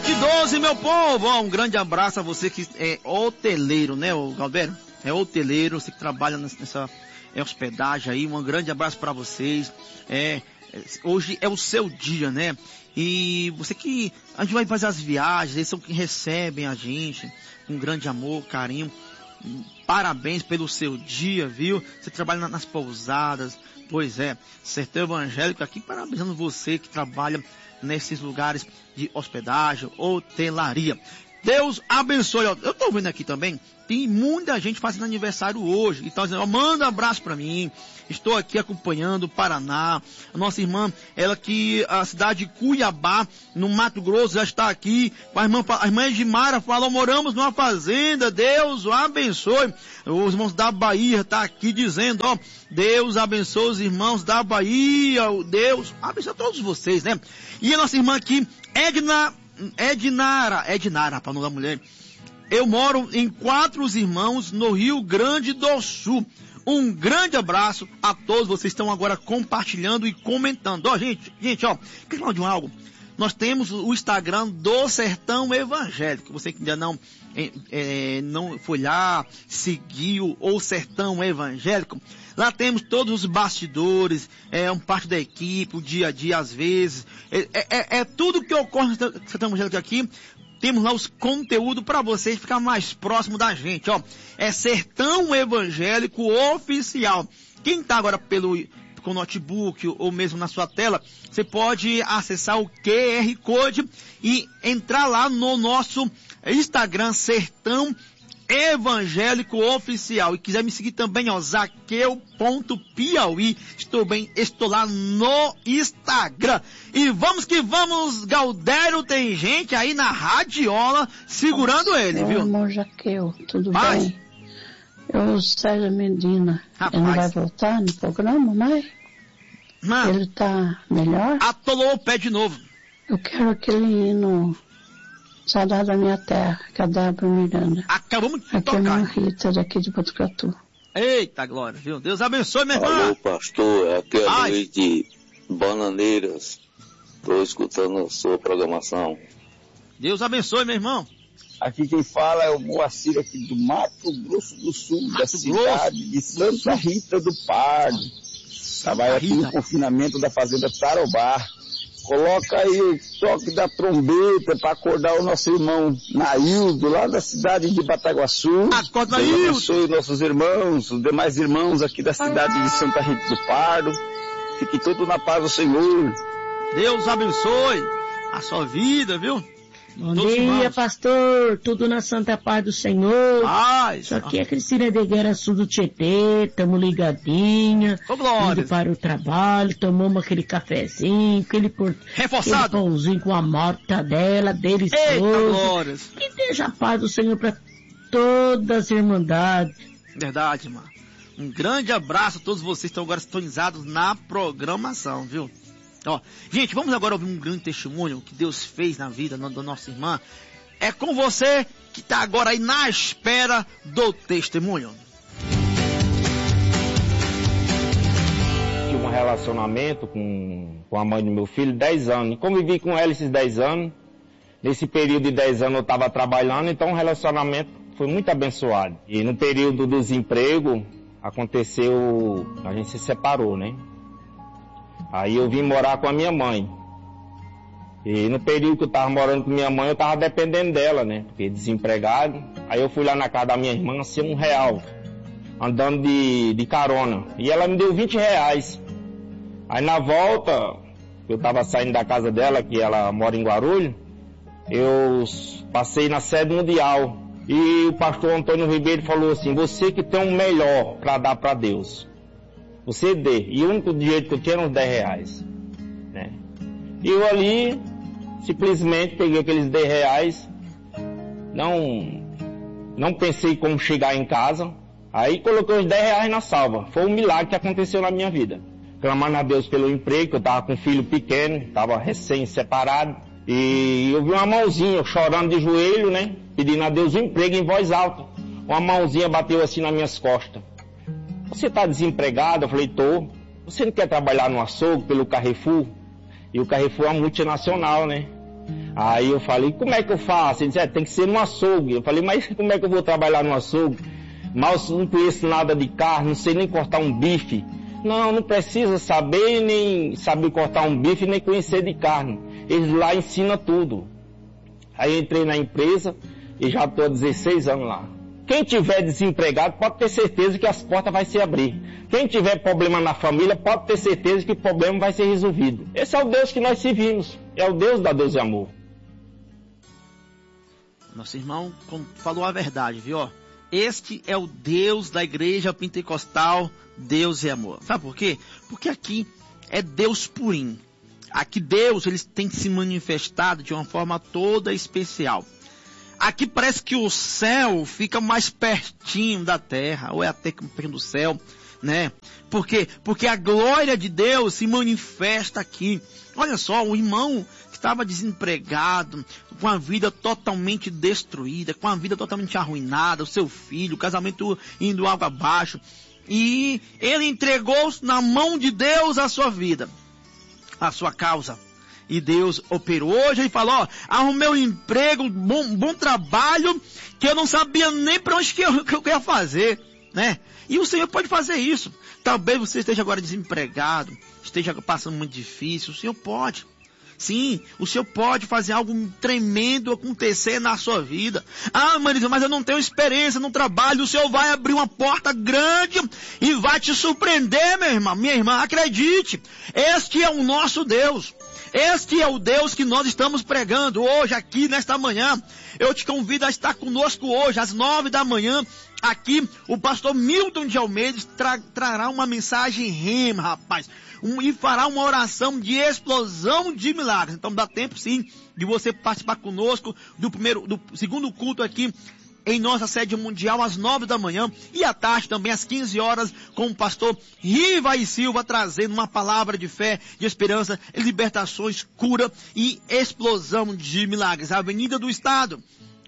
7h12, meu povo. Um grande abraço a você que é hoteleiro, né, o Galdeiro? É hoteleiro, você que trabalha nessa hospedagem aí. Um grande abraço para vocês. Hoje é o seu dia, né? E você que a gente vai fazer as viagens, eles são que recebem a gente com grande amor, carinho. Parabéns pelo seu dia, viu? Você trabalha nas pousadas. Pois é, Sertão Evangélico aqui parabenizando você que trabalha nesses lugares de hospedagem, hotelaria. Deus abençoe. Eu tô vendo aqui também, tem muita gente fazendo aniversário hoje. Então, dizendo, manda um abraço para mim. Estou aqui acompanhando o Paraná. A nossa irmã, ela que a cidade de Cuiabá, no Mato Grosso, já está aqui. A irmã Edmara falou, moramos numa fazenda. Deus o abençoe. Os irmãos da Bahia tá aqui dizendo, ó, Deus abençoe os irmãos da Bahia. Deus abençoe todos vocês, né? E a nossa irmã aqui, Ednara, para o nome da mulher. Eu moro em Quatro Irmãos, no Rio Grande do Sul. Um grande abraço a todos vocês que estão agora compartilhando e comentando. Ó, gente, ó, quer falar de algo? Nós temos o Instagram do Sertão Evangélico. Você que ainda não foi lá, seguiu o Sertão Evangélico. Lá temos todos os bastidores, parte da equipe, o dia a dia às vezes. Tudo que ocorre no Sertão Evangélico aqui. Temos lá os conteúdos para vocês ficar mais próximo da gente, ó. É Sertão Evangélico Oficial. Quem tá agora com notebook ou mesmo na sua tela, você pode acessar o QR Code e entrar lá no nosso Instagram Sertão Evangélico Oficial. E quiser me seguir também, ó, Zaqueu.Piauí. Estou lá no Instagram. E vamos que vamos, Galdério, tem gente aí na radiola segurando ele, viu? Irmão Zaqueu, tudo bem? Eu, César Medina, ele não vai voltar no programa, mas ele tá melhor? Atolou o pé de novo. Eu quero aquele hino Saudade da Minha Terra, que é a Débora Miranda. Acabamos de tocar. Aqui é a minha Rita, daqui de Botucatu. Eita glória, viu? Deus abençoe, minha irmã. Alô, pastor, aqui é a Luiz de Bananeiras. Estou escutando a sua programação. Deus abençoe, meu irmão. Aqui quem fala é o Moacir aqui do Mato Grosso do Sul, da cidade de Santa Rita do Pardo. Trabalha aqui no confinamento da fazenda Tarobá. Coloca aí o toque da trombeta para acordar o nosso irmão Naildo, lá da cidade de Bataguaçu. Acorda, Deus abençoe nossos irmãos, os demais irmãos aqui da cidade de Santa Rita do Pardo. Fique todo na paz do Senhor. Deus abençoe a sua vida, viu? Bom dia, pastor. Tudo na santa paz do Senhor. Isso aqui é Cristina de Guerra Sul do Tietê. Tamo ligadinha. Indo para o trabalho. Tomamos aquele cafezinho, aquele pãozinho com a mortadela delicioso. Eita, glórias. Que deixa a paz do Senhor para todas as irmandades. Verdade, mano. Um grande abraço a todos vocês que estão agora sintonizados na programação, viu? Ó, gente, vamos agora ouvir um grande testemunho que Deus fez na vida da nossa irmã. É com você que está agora aí na espera do testemunho. Tive um relacionamento com a mãe do meu filho, 10 anos. E convivi com ela esses 10 anos. Nesse período de 10 anos eu estava trabalhando, então o relacionamento foi muito abençoado. E no período do desemprego, aconteceu, a gente se separou, né? Aí eu vim morar com a minha mãe. E no período que eu tava morando com minha mãe, eu tava dependendo dela, né? Porque desempregado. Aí eu fui lá na casa da minha irmã, assim, R$1, andando de carona. E ela me deu R$20. Aí na volta, eu tava saindo da casa dela, que ela mora em Guarulhos, eu passei na sede mundial. E o pastor Antônio Ribeiro falou assim, você que tem o melhor para dar para Deus, você dê. E o único dinheiro que eu tinha eram uns R$10, né? E eu ali, simplesmente peguei aqueles R$10, não pensei como chegar em casa, aí coloquei os R$10 na salva. Foi um milagre que aconteceu na minha vida. Clamando a Deus pelo emprego, que eu estava com um filho pequeno, estava recém-separado, e eu vi uma mãozinha chorando de joelho, né? Pedindo a Deus um emprego em voz alta. Uma mãozinha bateu assim nas minhas costas. Você está desempregado? Eu falei, tô. Você não quer trabalhar no açougue pelo Carrefour? E o Carrefour é uma multinacional, né? Aí eu falei, como é que eu faço? Ele disse, tem que ser no açougue. Eu falei, mas como é que eu vou trabalhar no açougue? Mas eu não conheço nada de carne, não sei nem cortar um bife. Não precisa saber, nem saber cortar um bife, nem conhecer de carne. Eles lá ensinam tudo. Aí eu entrei na empresa e já estou há 16 anos lá. Quem tiver desempregado pode ter certeza que as portas vão se abrir. Quem tiver problema na família pode ter certeza que o problema vai ser resolvido. Esse é o Deus que nós servimos. É o Deus da Deus e Amor. Nosso irmão falou a verdade, viu? Este é o Deus da igreja pentecostal, Deus e Amor. Sabe por quê? Porque aqui é Deus purinho. Aqui Deus, ele tem se manifestado de uma forma toda especial. Aqui parece que o céu fica mais pertinho da terra, ou é até pertinho do céu, né? Por quê? Porque a glória de Deus se manifesta aqui. Olha só, o irmão que estava desempregado, com a vida totalmente destruída, com a vida totalmente arruinada, o seu filho, o casamento indo água abaixo. E ele entregou na mão de Deus a sua vida, a sua causa. E Deus operou. Hoje ele falou, arrumei um emprego, bom trabalho, que eu não sabia nem para onde que eu ia fazer, né? E o Senhor pode fazer isso. Talvez você esteja agora desempregado, esteja passando muito difícil, o Senhor pode. Sim, o Senhor pode fazer algo tremendo acontecer na sua vida. Ah, Marisa, mas eu não tenho experiência no trabalho. O Senhor vai abrir uma porta grande e vai te surpreender, meu irmão, minha irmã. Acredite, este é o nosso Deus. Este é o Deus que nós estamos pregando hoje aqui nesta manhã. Eu te convido a estar conosco hoje às 9 da manhã. Aqui o pastor Milton de Almeida trará uma mensagem rema, rapaz. E fará uma oração de explosão de milagres. Então dá tempo sim de você participar conosco do segundo culto aqui em nossa sede mundial às 9 da manhã e à tarde também às 15 horas com o pastor Riva e Silva trazendo uma palavra de fé, de esperança, libertações, cura e explosão de milagres. Avenida do Estado,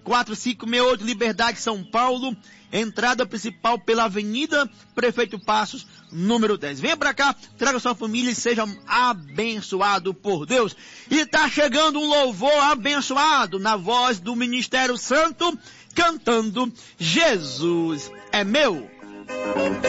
4568 Liberdade, São Paulo, entrada principal pela Avenida Prefeito Passos, número 10. Venha pra cá, traga sua família e seja abençoado por Deus. E tá chegando um louvor abençoado na voz do Ministério Santo, cantando Jesus é meu.